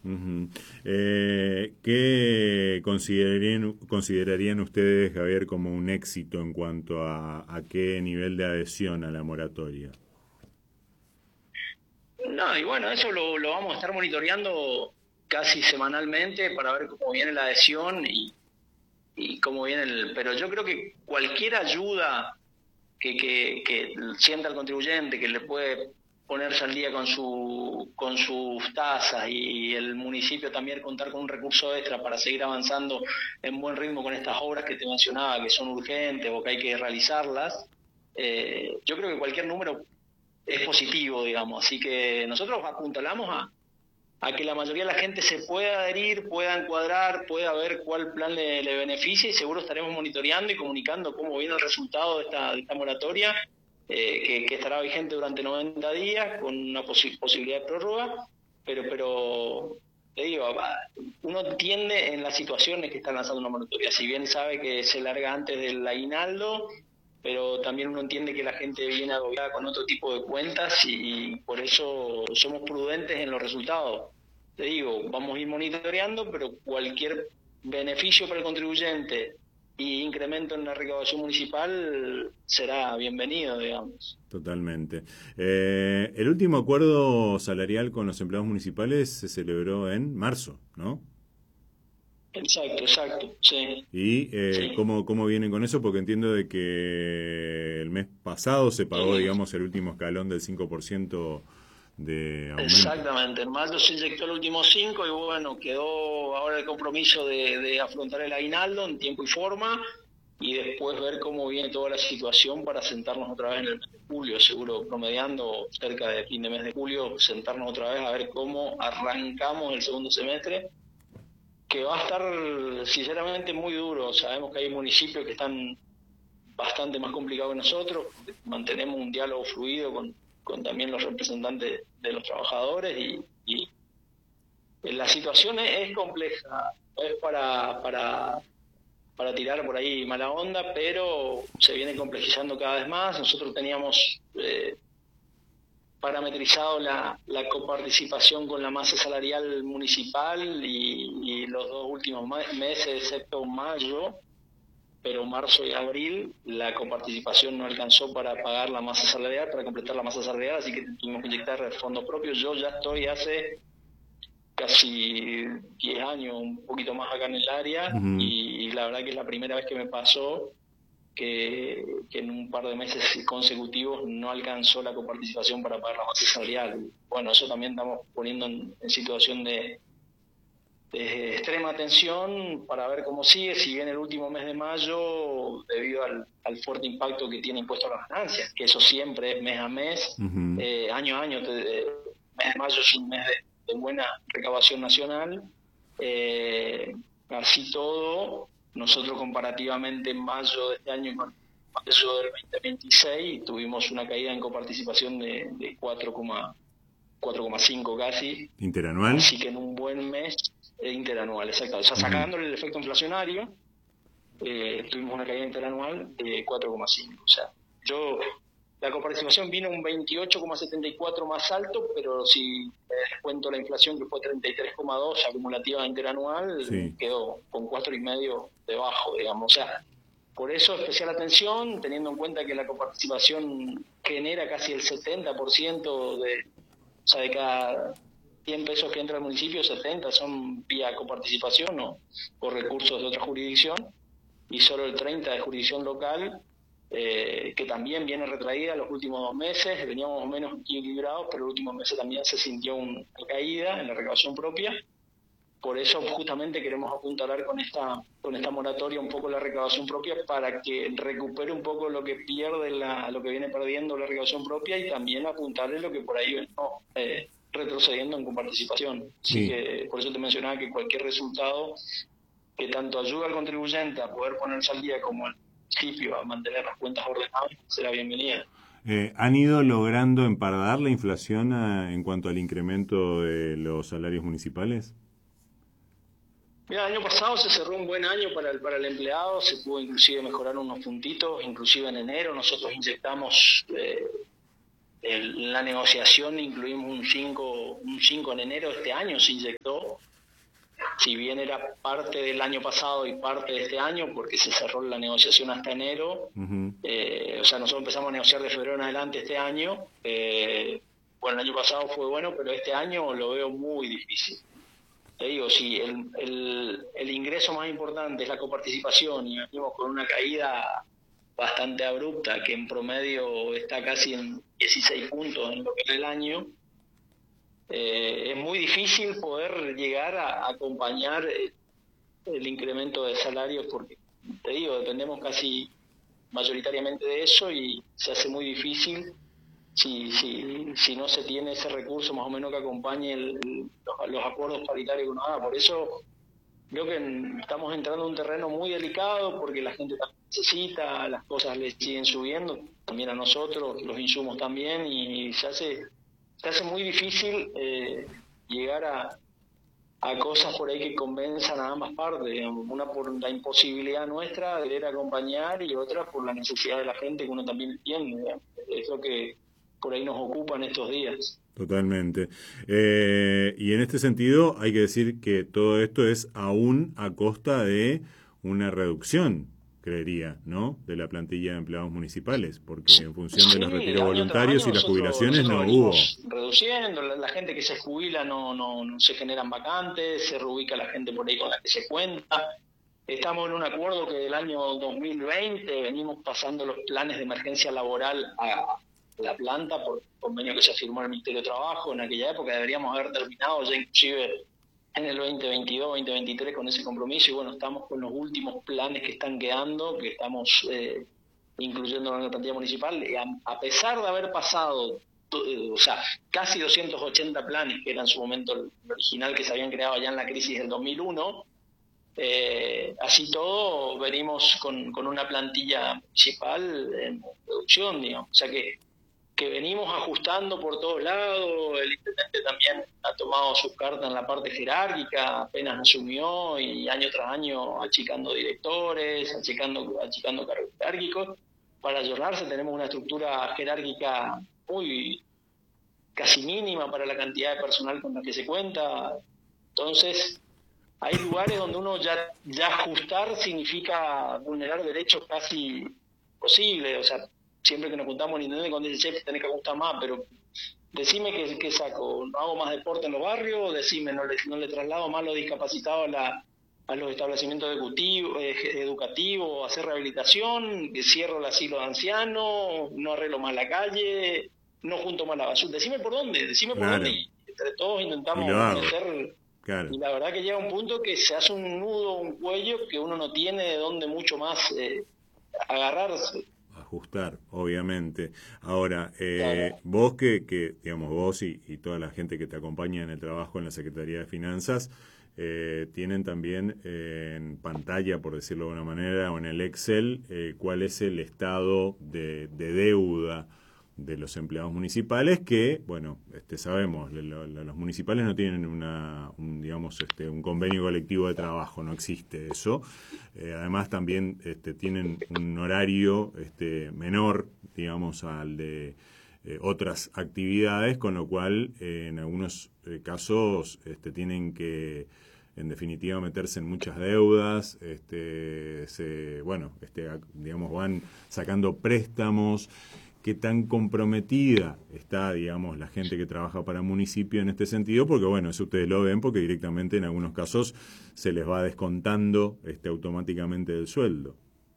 Ujú. ¿Qué considerarían ustedes, Javier, como un éxito en cuanto a qué nivel de adhesión a la moratoria? No, y bueno, eso lo vamos a estar monitoreando casi semanalmente para ver cómo viene la adhesión y cómo viene Pero yo creo que cualquier ayuda que sienta el contribuyente, que le puede ponerse al día con sus tasas y el municipio también contar con un recurso extra para seguir avanzando en buen ritmo con estas obras que te mencionaba, que son urgentes o que hay que realizarlas, yo creo que cualquier número es positivo, digamos. Así que nosotros apuntalamos a que la mayoría de la gente se pueda adherir, pueda encuadrar, pueda ver cuál plan le beneficia y seguro estaremos monitoreando y comunicando cómo viene el resultado de esta moratoria, que estará vigente durante 90 días con una posibilidad de prórroga, pero te digo, uno entiende en las situaciones que están lanzando una moratoria, si bien sabe que se larga antes del aguinaldo, pero también uno entiende que la gente viene agobiada con otro tipo de cuentas y por eso somos prudentes en los resultados. Te digo, vamos a ir monitoreando, pero cualquier beneficio para el contribuyente y incremento en la recaudación municipal será bienvenido, digamos. Totalmente. El último acuerdo salarial con los empleados municipales se celebró en marzo, ¿no? Exacto, sí, ¿Y sí. cómo vienen con eso? Porque entiendo de que el mes pasado se pagó, digamos, el último escalón del 5% de aumento. Exactamente, en mayo se inyectó el último 5 y bueno, quedó ahora el compromiso de afrontar el aguinaldo en tiempo y forma y después ver cómo viene toda la situación para sentarnos otra vez en el mes de julio, seguro promediando cerca de fin de mes de julio, sentarnos otra vez a ver cómo arrancamos el segundo semestre, que va a estar sinceramente muy duro. Sabemos que hay municipios que están bastante más complicados que nosotros, mantenemos un diálogo fluido con también los representantes de los trabajadores y la situación es compleja, no es para tirar por ahí mala onda, pero se viene complejizando cada vez más. Nosotros teníamos parametrizado la coparticipación con la masa salarial municipal y los dos últimos meses, excepto mayo, pero marzo y abril la coparticipación no alcanzó para pagar la masa salarial, para completar la masa salarial, así que tuvimos que inyectar fondos propios. Yo ya estoy hace casi 10 años, un poquito más acá en el área, Ujú. y la verdad que es la primera vez que me pasó que en un par de meses consecutivos no alcanzó la coparticipación para pagar la masa salarial. Bueno, eso también estamos poniendo en situación de extrema tensión para ver cómo sigue, si bien el último mes de mayo, debido al fuerte impacto que tiene impuesto a las ganancias, que eso siempre es mes a mes, Ujú. año a año, mes de mayo es un mes de buena recaudación nacional, eh, así todo, nosotros comparativamente en mayo de este año con mayo del 2026 tuvimos una caída en coparticipación de 4,5 casi, ¿Interanual? así que en un buen mes interanual, exacto. O sea, Ujú. sacándole el efecto inflacionario, tuvimos una caída interanual de 4,5. O sea, la coparticipación vino un 28,74 más alto, pero si descuento la inflación que fue 33,2 acumulativa interanual, Sí. quedó con 4,5 debajo, digamos. O sea, por eso especial atención, teniendo en cuenta que la coparticipación genera casi el 70% o sea, de cada 100 pesos que entra al municipio, 70 son vía coparticipación o recursos de otra jurisdicción, y solo el 30 de jurisdicción local, que también viene retraída los últimos 2 meses, veníamos menos equilibrados, pero los últimos meses también se sintió una caída en la recaudación propia. Por eso justamente queremos apuntalar con esta moratoria un poco la recaudación propia para que recupere un poco lo que pierde, lo que viene perdiendo la recaudación propia y también apuntarle lo que por ahí no, retrocediendo en coparticipación. Así Sí. que por eso te mencionaba que cualquier resultado que tanto ayude al contribuyente a poder ponerse al día como al municipio a mantener las cuentas ordenadas será bienvenida. ¿Han ido logrando empardar la inflación en cuanto al incremento de los salarios municipales? Mira, el año pasado se cerró un buen año para el empleado, se pudo inclusive mejorar unos puntitos, inclusive en enero nosotros inyectamos en la negociación incluimos un 5 en enero de este año, se inyectó, si bien era parte del año pasado y parte de este año, porque se cerró la negociación hasta enero. O sea, nosotros empezamos a negociar de febrero en adelante este año. Bueno, el año pasado fue bueno, pero este año lo veo muy difícil. Te digo, si el ingreso más importante es la coparticipación y venimos con una caída bastante abrupta, que en promedio está casi en 16 puntos en lo que es el año, es muy difícil poder llegar a acompañar el incremento de salarios, porque, te digo, dependemos casi mayoritariamente de eso y se hace muy difícil si no se tiene ese recurso más o menos que acompañe los acuerdos paritarios que uno haga. Por eso creo que estamos entrando en un terreno muy delicado, porque la gente necesita, las cosas le siguen subiendo, también a nosotros, los insumos también, y se hace muy difícil llegar a cosas por ahí que convenzan a ambas partes, digamos. Una por la imposibilidad nuestra de querer acompañar, y otra por la necesidad de la gente, que uno también entiende, digamos. Es lo que por ahí nos ocupa en estos días. Totalmente. Y en este sentido hay que decir que todo esto es aún a costa de una reducción, creería, ¿no?, de la plantilla de empleados municipales, porque en función de los retiros voluntarios y las jubilaciones no hubo. Reduciendo, la gente que se jubila no se generan vacantes, se reubica la gente por ahí con la que se cuenta. Estamos en un acuerdo que del año 2020 venimos pasando los planes de emergencia laboral a la planta por convenio que se firmó en el Ministerio de Trabajo. En aquella época deberíamos haber terminado ya inclusive en el 2022, 2023 con ese compromiso, y bueno, estamos con los últimos planes que están quedando, que estamos incluyendo en la plantilla municipal, y a pesar de haber pasado o sea, casi 280 planes, que era en su momento el original que se habían creado ya en la crisis del 2001, así todo venimos con una plantilla municipal en reducción, digamos. O sea que venimos ajustando por todos lados. El intendente también ha tomado sus cartas en la parte jerárquica, apenas asumió, y año tras año achicando directores, achicando cargos jerárquicos. Para ayornarse tenemos una estructura jerárquica muy casi mínima para la cantidad de personal con la que se cuenta. Entonces, hay lugares donde uno ya ajustar significa vulnerar derechos casi imposibles. O sea, siempre que nos juntamos en internet cuando dice, chef, tenés que ajustar más, pero decime qué saco, no hago más deporte en los barrios, decime, no le traslado más los discapacitados a los establecimientos educativos, hacer rehabilitación, que cierro el asilo de ancianos, no arreglo más la calle, no junto más la basura. Decime por dónde, y entre todos intentamos meter. Claro. Y la verdad que llega un punto que se hace un nudo, un cuello, que uno no tiene de dónde mucho más agarrarse. Ajustar, obviamente. Ahora, claro. Vos digamos, vos y toda la gente que te acompaña en el trabajo en la Secretaría de Finanzas, tienen también en pantalla, por decirlo de alguna manera, o en el Excel, cuál es el estado de deuda de los empleados municipales, que, bueno, sabemos, los municipales no tienen un convenio colectivo de trabajo, no existe eso. Además también tienen un horario menor, digamos, al de otras actividades, con lo cual en algunos casos tienen que, en definitiva, meterse en muchas deudas, digamos, van sacando préstamos. ¿Qué tan comprometida está, digamos, la gente que trabaja para municipio en este sentido? Porque, bueno, eso ustedes lo ven, porque directamente en algunos casos se les va descontando automáticamente del sueldo.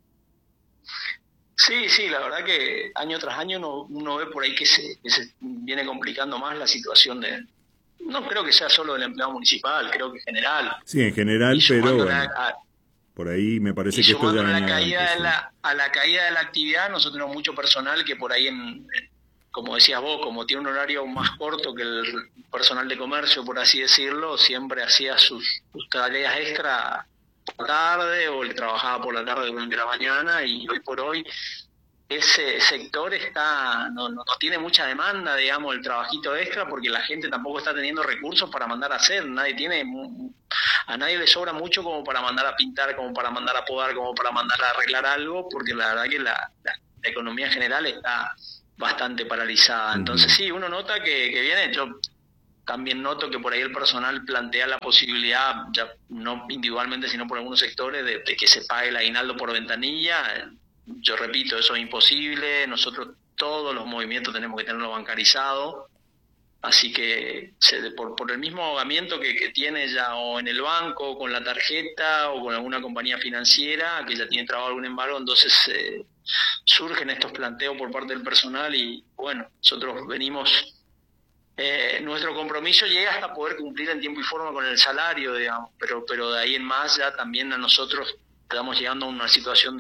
Sí, la verdad que año tras año uno ve por ahí que se viene complicando más la situación de... No creo que sea solo del empleado municipal, creo que en general. Sí, en general, pero bueno, por ahí me parece que esto ya a la caída de la actividad, nosotros tenemos mucho personal que por ahí, como decías vos, como tiene un horario más corto que el personal de comercio, por así decirlo, siempre hacía sus tareas extra por la tarde, o le trabajaba por la tarde durante la mañana, y hoy por hoy ese sector no tiene mucha demanda, digamos, el trabajito extra, porque la gente tampoco está teniendo recursos para mandar a hacer. A nadie le sobra mucho como para mandar a pintar, como para mandar a podar, como para mandar a arreglar algo, porque la verdad que la economía general está bastante paralizada. Entonces sí, uno nota que viene, yo también noto que por ahí el personal plantea la posibilidad, ya no individualmente, sino por algunos sectores, de que se pague el aguinaldo por ventanilla. Yo repito, eso es imposible. Nosotros todos los movimientos tenemos que tenerlo bancarizado. Así que por el mismo ahogamiento que tiene ya o en el banco, o con la tarjeta, o con alguna compañía financiera que ya tiene trabado algún embargo, entonces surgen estos planteos por parte del personal y bueno, nosotros venimos... nuestro compromiso llega hasta poder cumplir en tiempo y forma con el salario, digamos, pero de ahí en más ya también a nosotros estamos llegando a una situación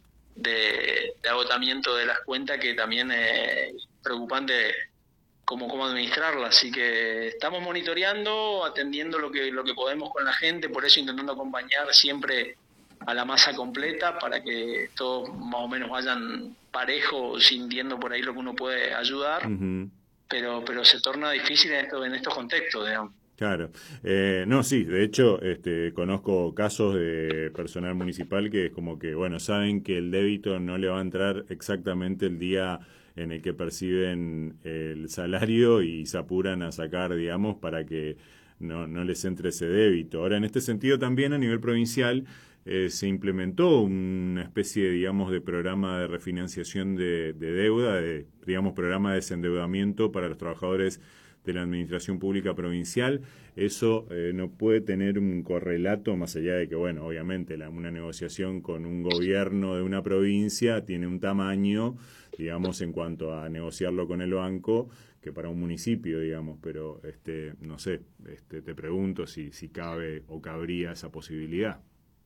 de agotamiento de las cuentas que también es preocupante cómo administrarla. Así que estamos monitoreando, atendiendo lo que podemos con la gente, por eso intentando acompañar siempre a la masa completa para que todos más o menos vayan parejo, sintiendo por ahí lo que uno puede ayudar. Uh-huh. Pero se torna difícil en estos contextos, digamos. Claro. No, sí, de hecho, conozco casos de personal municipal que es como que, bueno, saben que el débito no le va a entrar exactamente el día en el que perciben el salario y se apuran a sacar, digamos, para que no les entre ese débito. Ahora, en este sentido también a nivel provincial se implementó una especie, digamos, de programa de refinanciación de deuda, digamos, programa de desendeudamiento para los trabajadores de la administración pública provincial. Eso no puede tener un correlato, más allá de que, bueno, obviamente una negociación con un gobierno de una provincia tiene un tamaño, digamos, en cuanto a negociarlo con el banco, que para un municipio, digamos, pero no sé, te pregunto si cabe o cabría esa posibilidad.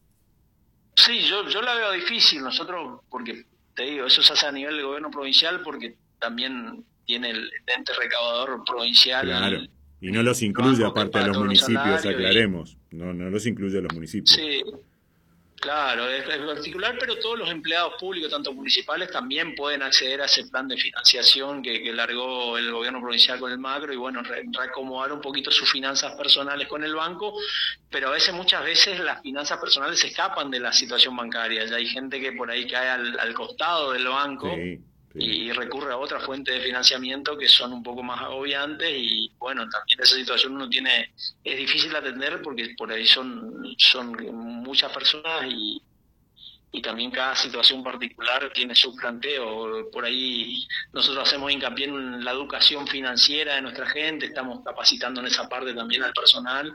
Sí, yo la veo difícil. Nosotros, porque te digo, eso se hace a nivel del gobierno provincial porque también tiene el ente recaudador provincial. Claro, y no los incluye aparte a los municipios, aclaremos, no los incluye a los municipios. Sí, claro, es particular, pero todos los empleados públicos, tanto municipales, también pueden acceder a ese plan de financiación que largó el gobierno provincial con el macro y bueno, reacomodar un poquito sus finanzas personales con el banco, pero a veces, muchas veces, las finanzas personales se escapan de la situación bancaria. Ya hay gente que por ahí cae al costado del banco. Sí. Y recurre a otras fuentes de financiamiento que son un poco más agobiantes y bueno, también esa situación es difícil de atender porque por ahí son muchas personas y también cada situación particular tiene su planteo. Por ahí nosotros hacemos hincapié en la educación financiera de nuestra gente, estamos capacitando en esa parte también al personal,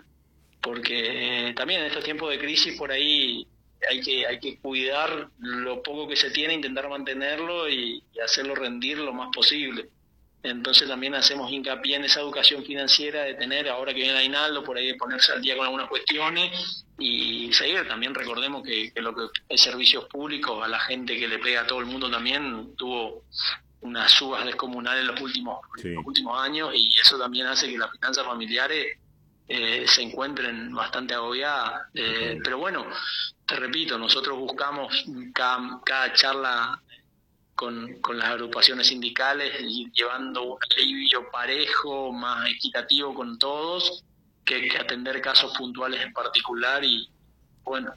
porque también en estos tiempos de crisis por ahí hay que cuidar lo poco que se tiene, intentar mantenerlo y hacerlo rendir lo más posible. Entonces también hacemos hincapié en esa educación financiera de tener, ahora que viene el aguinaldo, por ahí de ponerse al día con algunas cuestiones y seguir. También recordemos que lo que es servicios públicos, a la gente que le pega a todo el mundo también tuvo unas subas descomunales en los últimos años y eso también hace que las finanzas familiares se encuentren bastante agobiadas. Pero bueno, te repito, nosotros buscamos cada charla con las agrupaciones sindicales y llevando un alivio parejo, más equitativo con todos, que atender casos puntuales en particular y bueno,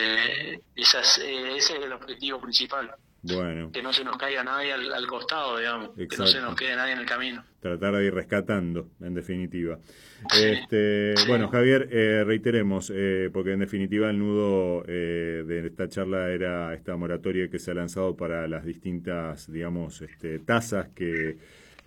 ese es el objetivo principal. Bueno. Que no se nos caiga nadie al costado, digamos. Exacto. Que no se nos quede nadie en el camino. Tratar de ir rescatando, en definitiva. Sí. Bueno, Javier, reiteremos, porque en definitiva el nudo de esta charla era esta moratoria que se ha lanzado para las distintas, digamos, tasas que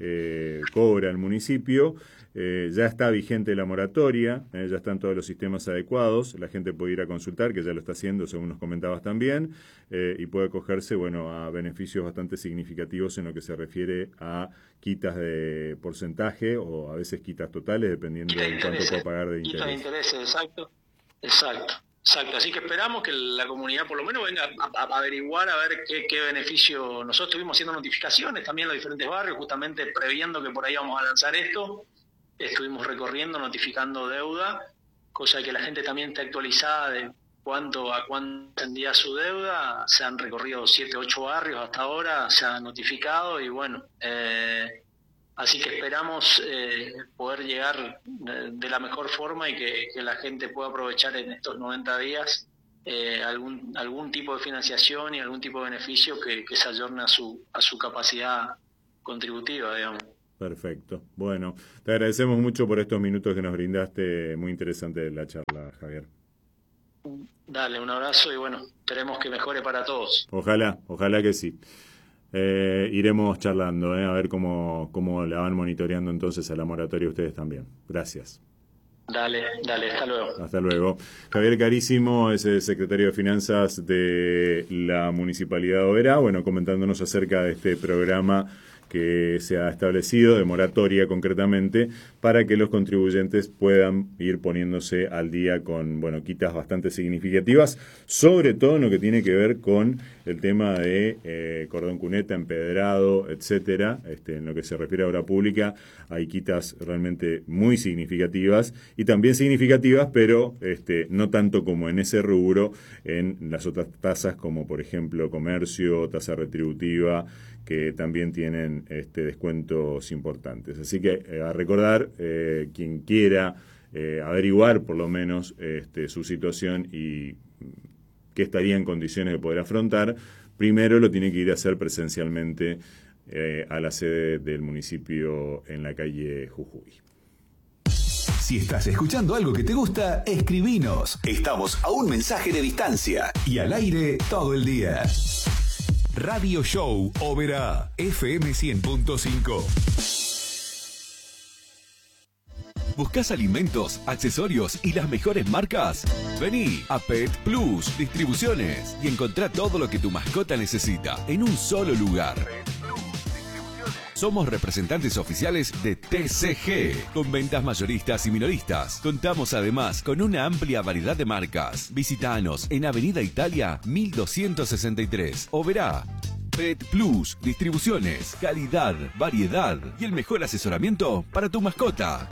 cobra el municipio. Ya está vigente la moratoria, ya están todos los sistemas adecuados, la gente puede ir a consultar, que ya lo está haciendo, según nos comentabas también, y puede acogerse, bueno, a beneficios bastante significativos en lo que se refiere a quitas de porcentaje o a veces quitas totales, dependiendo de cuánto pueda pagar de interés. Quitas de intereses, exacto. Así que esperamos que la comunidad por lo menos venga a averiguar, a ver qué beneficio. Nosotros estuvimos haciendo notificaciones también en los diferentes barrios, justamente previendo que por ahí vamos a lanzar esto. Estuvimos recorriendo, notificando deuda, cosa que la gente también esté actualizada de a cuánto ascendía su deuda. Se han recorrido 7, 8 barrios hasta ahora, se ha notificado y bueno, así que esperamos poder llegar de la mejor forma y que la gente pueda aprovechar en estos 90 días algún tipo de financiación y algún tipo de beneficio que se ayorne a su capacidad contributiva, digamos. Perfecto. Bueno, te agradecemos mucho por estos minutos que nos brindaste. Muy interesante la charla, Javier. Dale, un abrazo y bueno, esperemos que mejore para todos. Ojalá que sí. Iremos charlando, a ver cómo la van monitoreando entonces a la moratoria ustedes también. Gracias. Dale, hasta luego. Hasta luego. Javier Carísimo es el secretario de Finanzas de la Municipalidad de Oberá, bueno, comentándonos acerca de este programa que se ha establecido, de moratoria concretamente, para que los contribuyentes puedan ir poniéndose al día con, bueno, quitas bastante significativas, sobre todo en lo que tiene que ver con el tema de cordón cuneta, empedrado, etcétera. En lo que se refiere a obra pública, hay quitas realmente muy significativas y también significativas, pero no tanto como en ese rubro, en las otras tasas, como por ejemplo comercio, tasa retributiva, que también tienen descuentos importantes. Así que a recordar, quien quiera averiguar por lo menos su situación y qué estaría en condiciones de poder afrontar, primero lo tiene que ir a hacer presencialmente a la sede del municipio en la calle Jujuy. Si estás escuchando algo que te gusta, escribinos. Estamos a un mensaje de distancia y al aire todo el día. Radio Show Oberá, FM 100.5. ¿Buscas alimentos, accesorios y las mejores marcas? Vení a Pet Plus Distribuciones y encontrá todo lo que tu mascota necesita en un solo lugar. Somos representantes oficiales de TCG, con ventas mayoristas y minoristas. Contamos además con una amplia variedad de marcas. Visítanos en Avenida Italia 1263, Oberá. Pet Plus Distribuciones, calidad, variedad y el mejor asesoramiento para tu mascota.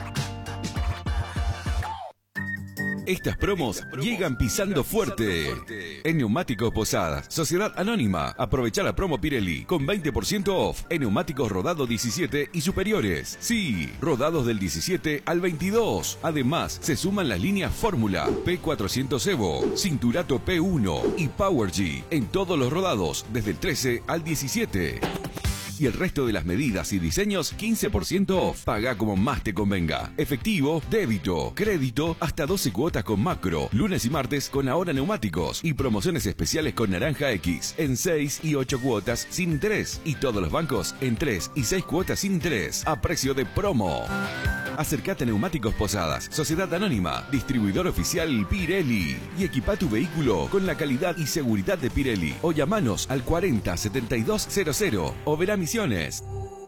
Estas promos llegan pisando fuerte. En Neumáticos Posadas, Sociedad Anónima, aprovecha la promo Pirelli con 20% off en neumáticos rodado 17 y superiores. Sí, rodados del 17 al 22. Además, se suman las líneas Fórmula, P400 Evo, Cinturato P1 y Power G en todos los rodados desde el 13 al 17. Y el resto de las medidas y diseños 15% off. Paga como más te convenga. Efectivo, débito, crédito, hasta 12 cuotas con macro. Lunes y martes con Ahora Neumáticos. Y promociones especiales con Naranja X. En 6 y 8 cuotas sin interés. Y todos los bancos en 3 y 6 cuotas sin interés. A precio de promo. Acércate a Neumáticos Posadas, Sociedad Anónima, distribuidor oficial Pirelli. Y equipa tu vehículo con la calidad y seguridad de Pirelli. O llamanos al 40 7200. Oberá Misiones.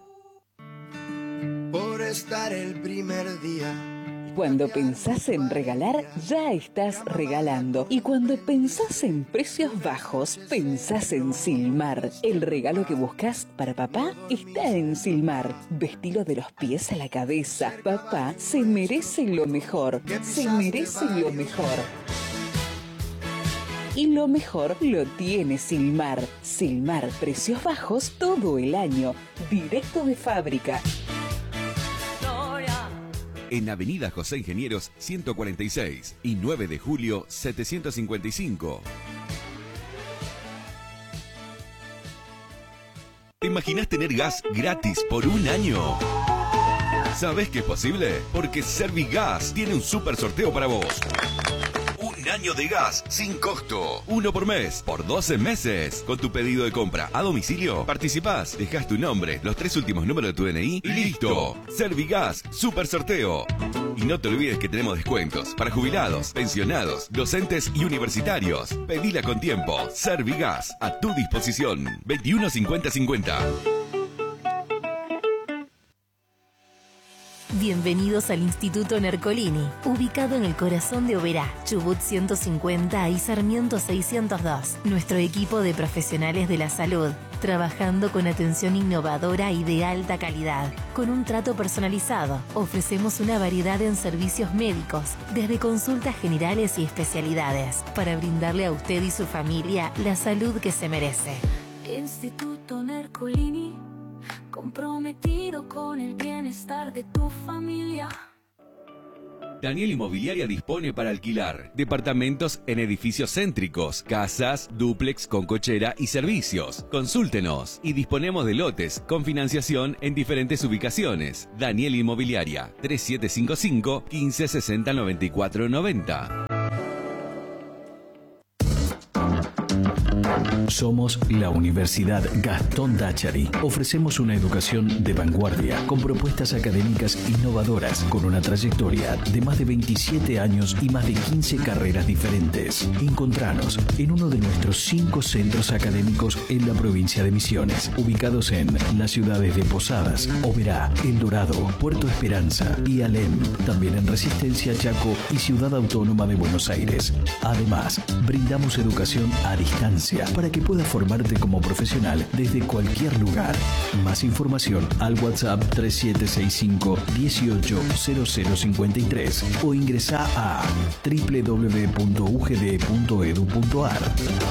Por estar el primer día. Cuando pensás en regalar, ya estás regalando. Y cuando pensás en precios bajos, pensás en Silmar. El regalo que buscas para papá está en Silmar. Vestilo de los pies a la cabeza. Papá se merece lo mejor. Se merece lo mejor. Y lo mejor lo tiene Silmar. Silmar, precios bajos todo el año. Directo de fábrica. En Avenida José Ingenieros 146 y 9 de julio 755. ¿Te imaginas tener gas gratis por un año? ¿Sabés que es posible? Porque Servigas tiene un super sorteo para vos. Un año de gas sin costo. Uno por mes, por 12 meses. Con tu pedido de compra a domicilio, participás, dejás tu nombre, los 3 últimos números de tu DNI y listo. Servigas, super sorteo. Y no te olvides que tenemos descuentos para jubilados, pensionados, docentes y universitarios. Pedila con tiempo. Servigas, a tu disposición. 21 50 50. Bienvenidos al Instituto Nercolini, ubicado en el corazón de Oberá, Chubut 150 y Sarmiento 602. Nuestro equipo de profesionales de la salud, trabajando con atención innovadora y de alta calidad. Con un trato personalizado, ofrecemos una variedad en servicios médicos, desde consultas generales y especialidades, para brindarle a usted y su familia la salud que se merece. Instituto Nercolini, comprometido con el bienestar de tu familia. Daniel Inmobiliaria dispone para alquilar departamentos en edificios céntricos, casas, dúplex con cochera y servicios. Consúltenos y disponemos de lotes con financiación en diferentes ubicaciones. Daniel Inmobiliaria 3755 1560 94 90. Somos la Universidad Gastón Dáchari. Ofrecemos una educación de vanguardia con propuestas académicas innovadoras, con una trayectoria de más de 27 años y más de 15 carreras diferentes. Encontranos en uno de nuestros 5 centros académicos en la provincia de Misiones, ubicados en las ciudades de Posadas, Oberá, El Dorado, Puerto Esperanza y Alem. También en Resistencia, Chaco y Ciudad Autónoma de Buenos Aires. Además, brindamos educación a distancia para que puedas formarte como profesional desde cualquier lugar. Más información al WhatsApp 3765 180053 o ingresa a www.ugd.edu.ar.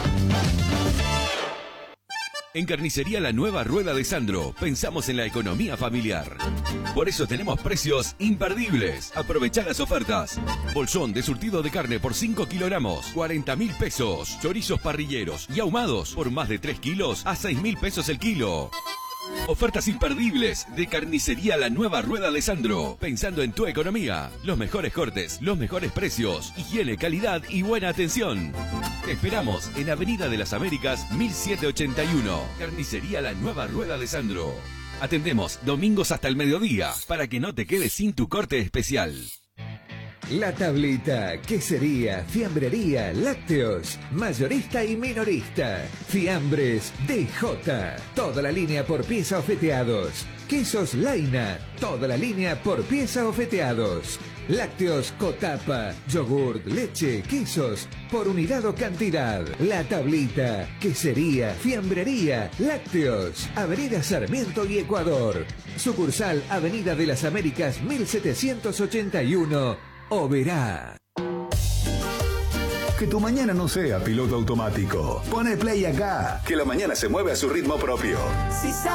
En Carnicería La Nueva Rueda de Sandro, pensamos en la economía familiar. Por eso tenemos precios imperdibles. Aprovechá las ofertas. Bolsón de surtido de carne por 5 kilogramos, 40.000 pesos. Chorizos parrilleros y ahumados por más de 3 kilos a 6.000 pesos el kilo. Ofertas imperdibles de Carnicería La Nueva Rueda de Sandro. Pensando en tu economía. Los mejores cortes, los mejores precios, higiene, calidad y buena atención. Te esperamos en Avenida de las Américas 1781. Carnicería La Nueva Rueda de Sandro. Atendemos domingos hasta el mediodía para que no te quedes sin tu corte especial. La Tablita, quesería, fiambrería, lácteos, mayorista y minorista. Fiambres DJ, toda la línea por pieza o feteados. Quesos Laina, toda la línea por pieza o feteados. Lácteos Cotapa, yogurt, leche, quesos, por unidad o cantidad. La Tablita, quesería, fiambrería, lácteos. Avenida Sarmiento y Ecuador. Sucursal Avenida de las Américas 1781. Oberá. Que tu mañana no sea piloto automático. Pone play acá, que la mañana se mueve a su ritmo propio. Si